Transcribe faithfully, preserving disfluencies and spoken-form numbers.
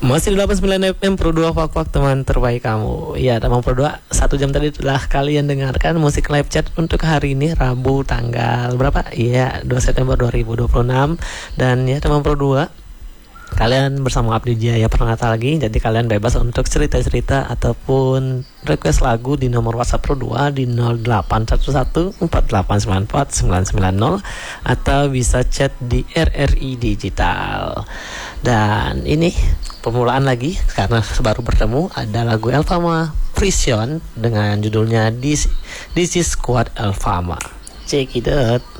Masih di delapan puluh sembilan F M Pro dua Fak Fak, teman terbaik kamu. Ya, teman Pro dua, satu jam tadi telah kalian dengarkan musik live chat untuk hari ini Rabu tanggal berapa? Iya, dua September dua ribu dua puluh enam. Dan ya teman Pro dua, kalian bersama Abdi Jaya Pranata lagi. Jadi kalian bebas untuk cerita-cerita ataupun request lagu di nomor WhatsApp Pro dua di nol delapan satu satu empat delapan sembilan empat sembilan sembilan nol atau bisa chat di R R I Digital. Dan ini permulaan lagi karena baru bertemu, ada lagu Elvama Prison dengan judulnya This, This is Squad Elvama. Check it out.